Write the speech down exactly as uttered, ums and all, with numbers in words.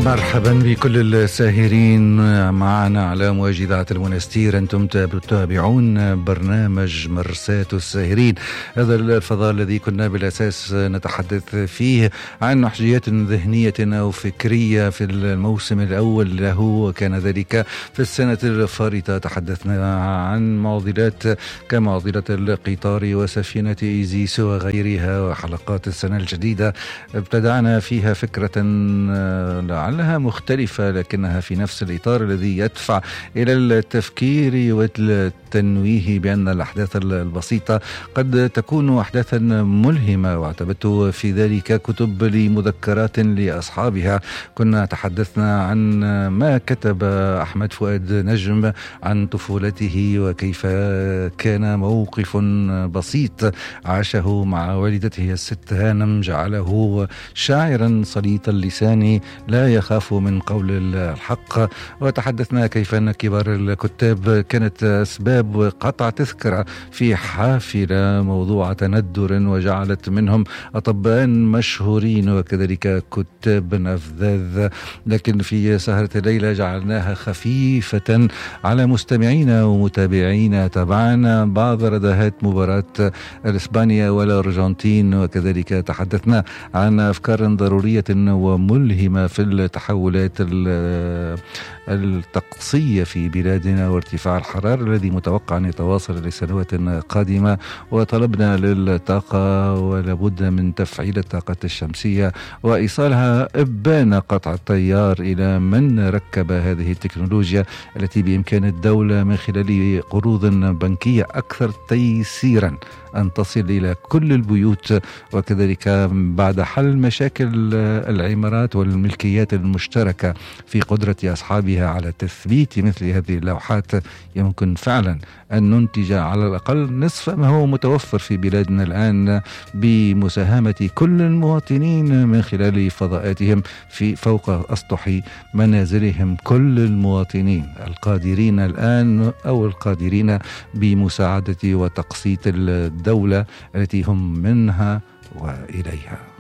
مرحبا بكل الساهرين معنا على موجة إذاعة المنستير. أنتم تتابعون برنامج مرساة الساهرين، هذا الفضاء الذي كنا بالأساس نتحدث فيه عن نحجيات ذهنية أو فكرية في الموسم الأول له، وكان ذلك في السنة الفارطة. تحدثنا عن معضلات كمعضلة القطار وسفينة إيزيس وغيرها، وحلقات السنة الجديدة ابتدعنا فيها فكرة لعلها مختلفة لكنها في نفس الإطار الذي يدفع إلى التفكير والتنويه بأن الأحداث البسيطة قد تكون أحداثا ملهمة، واعتمدت في ذلك كتب لمذكرات لأصحابها. كنا تحدثنا عن ما كتب أحمد فؤاد نجم عن طفولته وكيف كان موقف بسيط عاشه مع والدته الست هانم جعله شاعرا سليط اللسان لا يخاف من قول الحق. وتحدثنا كيف أن كبار الكتاب كانت أسباب قطع تذكرة في حافلة موضوع تندر وجعلت منهم أطباء مشهورين وكذلك كتاب أفذاذ، لكن في سهرة الليلة جعلناها خفيفة على مستمعينا ومتابعينا. تابعنا بعض رداهات مباراة الإسبانيا والأرجنتين، وكذلك تحدثنا عن أفكار ضرورية وملهمة في التحولات الطقسية في بلادنا وارتفاع الحرارة الذي متوقع أن يتواصل لسنوات قادمة، وطلبنا للطاقة ولابد من تفعيل الطاقة الشمسية وإيصالها إبان قطع التيار إلى من ركب هذه التكنولوجيا التي بإمكان الدولة من خلال قروض بنكية أكثر تيسيرا أن تصل إلى كل البيوت، وكذلك بعد حل مشاكل العمارات والملكيات المشتركة في قدرة أصحابها على تثبيت مثل هذه اللوحات، يمكن فعلا أن ننتج على الأقل نصف ما هو متوفر في بلادنا الآن بمساهمة كل المواطنين من خلال فضاءاتهم في فوق أسطح منازلهم. كل المواطنين القادرين الآن أو القادرين بمساعدة وتقسيط الدولة التي هم منها وإليها.